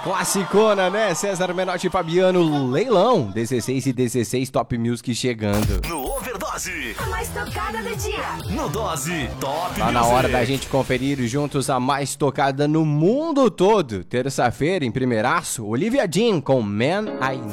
Classicona, né? César Menotti e Fabiano, Leilão, 16 e 16, Top Music chegando. No Overdose. A mais tocada do dia. No Dose Top Music. Tá na hora da gente conferir juntos a mais tocada no mundo todo. Terça-feira, em primeiraço, Olivia Dean com Man I Know.